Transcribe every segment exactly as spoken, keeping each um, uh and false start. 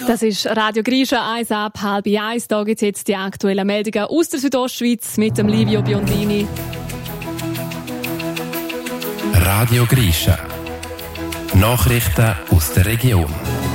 Das ist Radio Grisha, eins ab, halb eins. Da gibt es jetzt die aktuellen Meldungen aus der Südostschweiz mit dem Livio Biondini. Radio Grisha. Nachrichten aus der Region.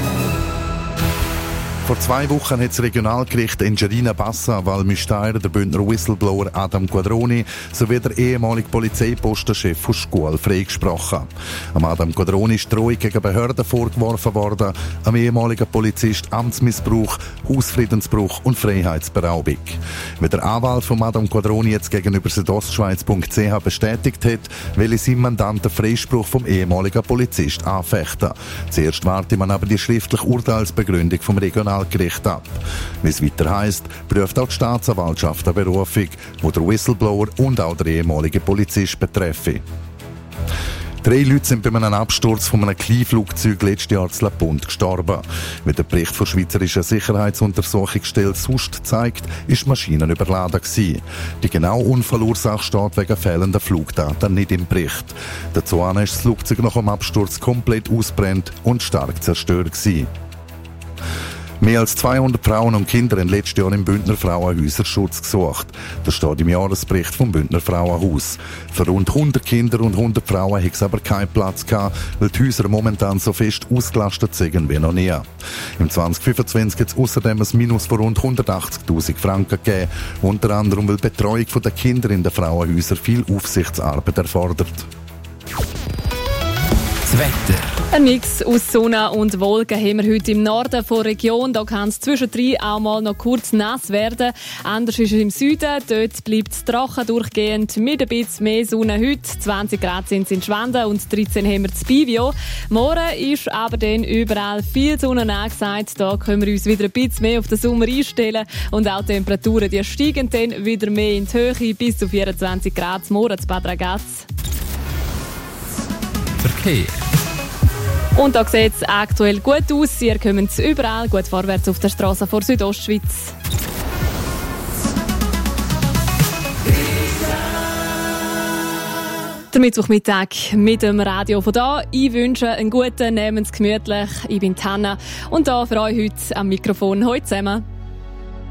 Vor zwei Wochen hat das Regionalgericht Engiadina Bassa Val-Müstair der Bündner Whistleblower Adam Quadroni sowie der ehemalige Polizeipostenchef von Schkuhl freigesprochen. Am Adam Quadroni ist Drohung gegen Behörden vorgeworfen worden, am ehemaligen Polizist Amtsmissbrauch, Hausfriedensbruch und Freiheitsberaubung. Wie der Anwalt von Adam Quadroni jetzt gegenüber südostschweiz punkt c h bestätigt hat, will sein Mandant den Freispruch vom ehemaligen Polizist anfechten. Zuerst wartet man aber die schriftliche Urteilsbegründung vom Regionalgericht Gericht ab. Wie es weiter heisst, prüft auch die Staatsanwaltschaft eine Berufung, die der Whistleblower und auch der ehemalige Polizist betreffen. Drei Leute sind bei einem Absturz von einem Kleinflugzeug letztes Jahr zu La Punt gestorben. Wie der Bericht der Schweizerischen Sicherheitsuntersuchungsstelle S U S T zeigt, ist die Maschine überladen gewesen. Die genaue Unfallursache steht wegen fehlender Flugdaten nicht im Bericht. Dazu ist das Flugzeug nach dem Absturz komplett ausbrennt und stark zerstört gewesen. Mehr als zweihundert Frauen und Kinder haben letztes Jahr im Bündner Frauenhäuser Schutz gesucht. Das steht im Jahresbericht vom Bündner Frauenhaus. Für rund hundert Kinder und hundert Frauen hat es aber keinen Platz gehabt, weil die Häuser momentan so fest ausgelastet sind wie noch nie. Im zwanzig fünfundzwanzig hat es außerdem ein Minus von rund hundertachtzigtausend Franken gegeben, unter anderem weil die Betreuung der Kinder in den Frauenhäusern viel Aufsichtsarbeit erfordert. Das Wetter. Ein Mix aus Sonne und Wolken haben wir heute im Norden der Region. Da kann es zwischendrin auch mal noch kurz nass werden. Anders ist es im Süden. Dort bleibt es trocken durchgehend mit ein bisschen mehr Sonne heute. zwanzig Grad sind es in Schwanden und dreizehn haben wir in Bivio. Morgen ist aber dann überall viel Sonne angesagt. Da können wir uns wieder ein bisschen mehr auf den Sommer einstellen. Und auch die Temperaturen die steigen dann wieder mehr in die Höhe bis zu vierundzwanzig Grad. Morgen zu Bad Ragaz. Verkehr. Und da sieht es aktuell gut aus. Ihr kommt überall gut vorwärts auf der Straße vor Südostschweiz. Der Mittwochmittag mit dem Radio von da. Ich wünsche einen guten, nehmen's gemütlich. Ich bin Hanna und da für euch heute am Mikrofon. Heute zusammen.